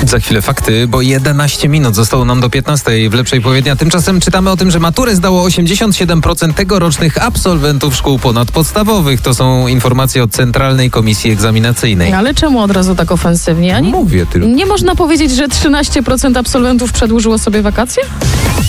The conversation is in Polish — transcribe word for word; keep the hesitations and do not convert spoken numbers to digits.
Za chwilę fakty, bo jedenaście minut zostało nam do piętnastej w lepszej powiedni. A tymczasem czytamy o tym, że maturę zdało osiemdziesiąt siedem procent tegorocznych absolwentów szkół ponadpodstawowych. To są informacje od Centralnej Komisji Egzaminacyjnej. Ale czemu od razu tak ofensywnie? A nie, Mówię tylko. nie można powiedzieć, że trzynaście procent absolwentów przedłużyło sobie wakacje?